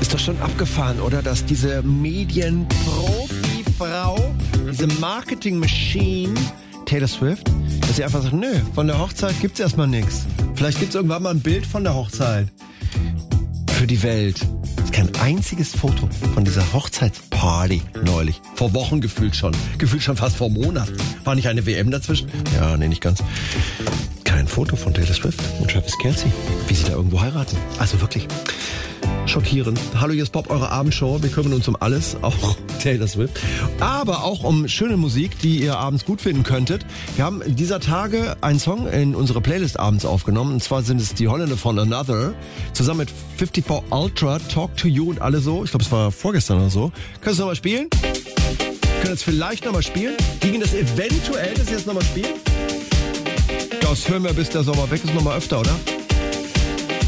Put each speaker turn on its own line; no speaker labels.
Ist doch schon abgefahren, oder? Dass diese Medienprofi-Frau, diese Marketing-Machine, Taylor Swift, dass sie einfach sagt, nö, von der Hochzeit gibt's erstmal nichts. Vielleicht gibt's irgendwann mal ein Bild von der Hochzeit. Für die Welt. Es ist kein einziges Foto von dieser Hochzeitsparty neulich. Vor Wochen gefühlt schon. Gefühlt schon fast vor Monaten. War nicht eine WM dazwischen? Ja, nee, nicht ganz. Kein Foto von Taylor Swift und Travis Kelce, wie sie da irgendwo heiraten. Also wirklich schockierend. Hallo, hier ist Pop, eure Abendshow. Wir kümmern uns um alles, auch Taylor Swift. Aber auch um schöne Musik, die ihr abends gut finden könntet. Wir haben dieser Tage einen Song in unsere Playlist abends aufgenommen. Und zwar sind es die Holländer von Another. Zusammen mit 54 Ultra, Talk to You und alle so. Ich glaube, es war vorgestern oder so. Kannst du es nochmal spielen? Können es vielleicht nochmal spielen? Gegen das eventuell das jetzt nochmal spielen? Das hören wir, bis der Sommer weg ist, nochmal öfter, oder?